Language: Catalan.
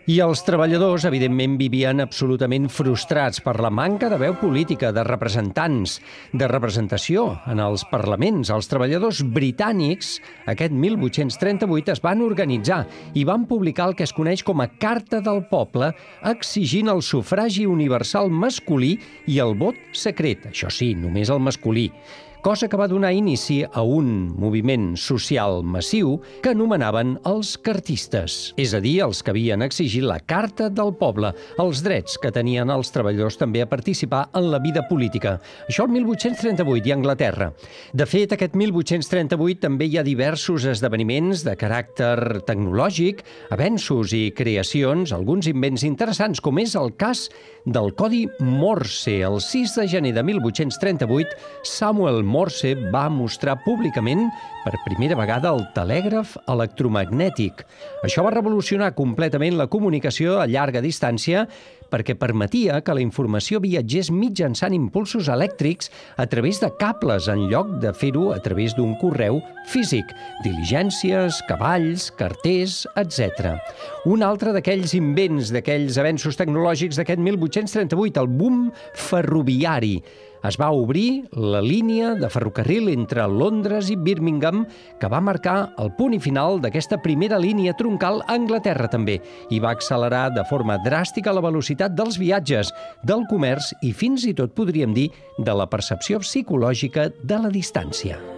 I els treballadors, evidentment, vivien absolutament frustrats per la manca de veu política, de representants, de representació en els parlaments. Els treballadors britànics, aquest 1838, es van organitzar i van publicar el que es coneix com a Carta del Poble, exigint el sufragi universal masculí i el vot secret. Això sí, només el masculí. Cosa que va donar inici a un moviment social massiu que anomenaven els cartistes, és a dir, els que havien exigit la Carta del Poble, els drets que tenien els treballadors també a participar en la vida política. Això el 1838 i a Anglaterra. De fet, aquest 1838 també hi ha diversos esdeveniments de caràcter tecnològic, avenços i creacions, alguns invents interessants, com és el cas del codi Morse. El 6 de gener de 1838, Samuel Morse va mostrar públicament per primera vegada el telègraf electromagnètic. Això va revolucionar completament la comunicació a llarga distància perquè permetia que la informació viatgés mitjançant impulsos elèctrics a través de cables en lloc de fer-ho a través d'un correu físic, diligències, cavalls, carters, etc. Un altre d'aquells invents, d'aquells avenços tecnològics d'aquest 1838, el boom ferroviari. Es va obrir la línia de ferrocarril entre Londres i Birmingham, que va marcar el punt i final d'aquesta primera línia troncal a Anglaterra també, i va accelerar de forma dràstica la velocitat dels viatges, del comerç i fins i tot, podríem dir, de la percepció psicològica de la distància.